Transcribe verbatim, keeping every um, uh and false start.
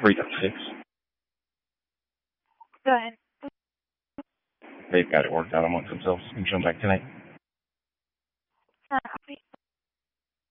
three to six. Go ahead. They've got it worked out amongst themselves and come back tonight. Uh, copy.